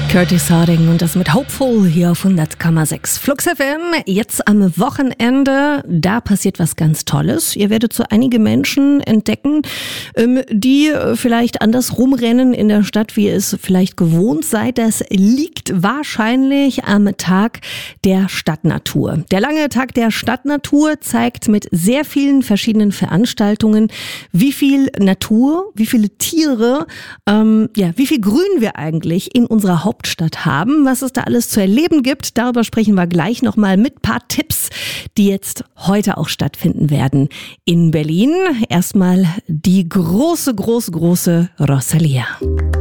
Curtis Harding und das mit Hopeful hier auf 100,6 Flux FM. Jetzt am Wochenende, da passiert was ganz Tolles. Ihr werdet so einige Menschen entdecken, die vielleicht anders rumrennen in der Stadt, wie ihr es vielleicht gewohnt seid. Das liegt wahrscheinlich am Tag der Stadtnatur. Der lange Tag der Stadtnatur zeigt mit sehr vielen verschiedenen Veranstaltungen, wie viel Natur, wie viele Tiere, wie viel Grün wir eigentlich in unserer Hauptstadt haben, was es da alles zu erleben gibt. Darüber sprechen wir gleich nochmal mit ein paar Tipps, die jetzt heute auch stattfinden werden in Berlin. Erstmal die große Rosalia.